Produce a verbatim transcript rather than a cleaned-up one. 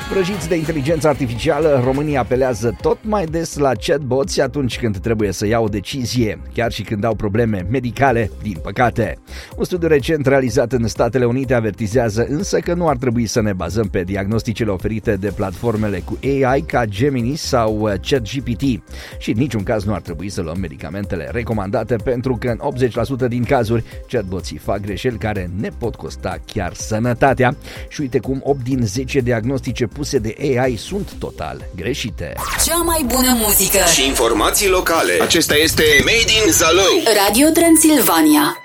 Vrăjiți de inteligență artificială, românii apelează tot mai des la chatbots atunci când trebuie să iau o decizie, chiar și când au probleme medicale, din păcate. Un studiu recent realizat în Statele Unite avertizează însă că nu ar trebui să ne bazăm pe diagnosticele oferite de platformele cu A I ca Gemini sau ChatGPT și în niciun caz nu ar trebui să luăm medicamentele recomandate, pentru că în optzeci la sută din cazuri chatboții fac greșeli care ne pot costa chiar sănătatea. Și uite cum opt din zece diagnostice puse de A I sunt total greșite. Cea mai bună muzică și informații locale. Acesta este Made in Zalău. Radio Transilvania.